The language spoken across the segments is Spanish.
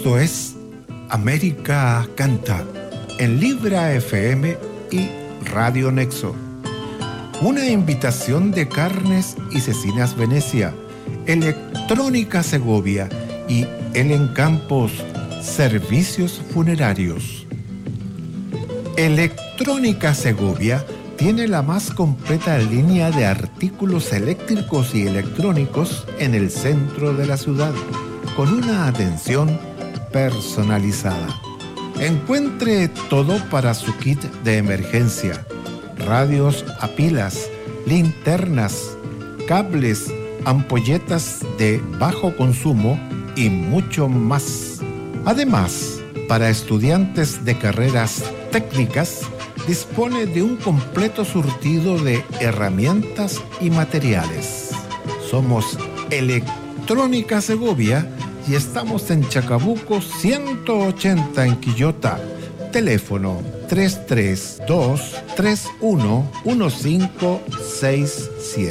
Esto es América Canta en Libra FM y Radio Nexo. Una invitación de Carnes y Cecinas Venecia, Electrónica Segovia y Elen Campos, Servicios Funerarios. Electrónica Segovia tiene la más completa línea de artículos eléctricos y electrónicos en el centro de la ciudad, con una atención personalizada. Encuentre todo para su kit de emergencia: radios a pilas, linternas, cables, ampolletas de bajo consumo y mucho más. Además, para estudiantes de carreras técnicas, dispone de un completo surtido de herramientas y materiales. Somos Electrónica Segovia y estamos en Chacabuco 180 en Quillota. Teléfono 332-311567.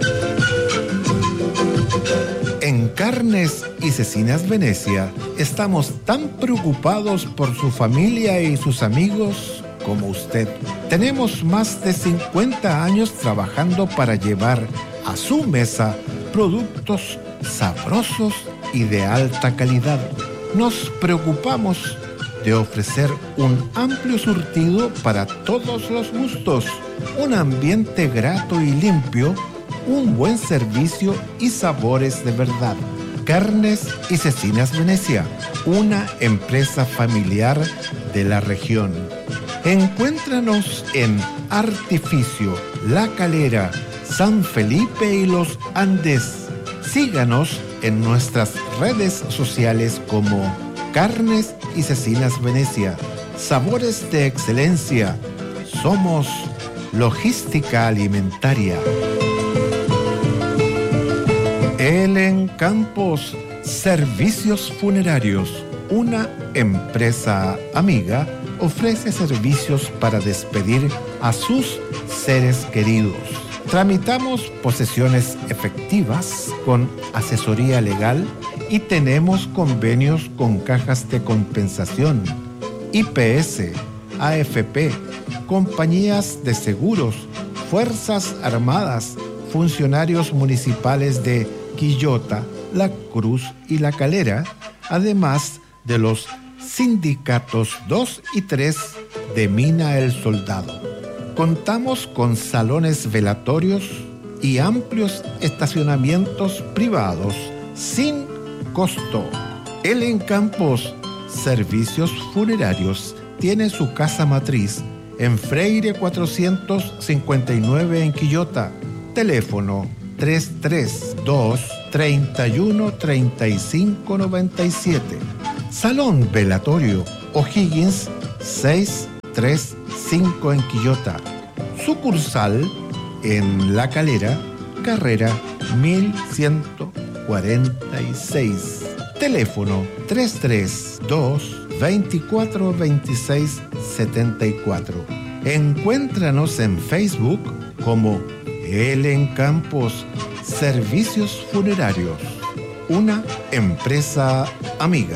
En Carnes y Cecinas Venecia estamos tan preocupados por su familia y sus amigos como usted. Tenemos más de 50 años trabajando para llevar a su mesa productos sabrosos y de alta calidad. Nos preocupamos de ofrecer un amplio surtido para todos los gustos, un ambiente grato y limpio, un buen servicio y sabores de verdad. Carnes y Cecinas Venecia, una empresa familiar de la región. Encuéntranos en Artificio, La Calera, San Felipe y Los Andes. Síganos en nuestras redes sociales como Carnes y Cecinas Venecia. Sabores de excelencia. Somos logística alimentaria. Elen Campos, Servicios Funerarios, una empresa amiga, ofrece servicios para despedir a sus seres queridos. Tramitamos posesiones efectivas con asesoría legal y tenemos convenios con cajas de compensación, IPS, AFP, compañías de seguros, Fuerzas Armadas, funcionarios municipales de Quillota, La Cruz y La Calera, además de los sindicatos 2 y 3 de Mina El Soldado. Contamos con salones velatorios y amplios estacionamientos privados sin costo. Elen Campos, Servicios Funerarios, tiene su casa matriz en Freire 459 en Quillota. Teléfono 332-313597. Salón Velatorio O'Higgins 635 en Quillota. Sucursal en La Calera, carrera 1146. Teléfono 332-242674. Encuéntranos en Facebook como Elen Campos, Servicios Funerarios, una empresa amiga.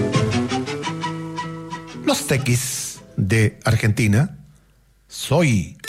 Los Tequis de Argentina, Soy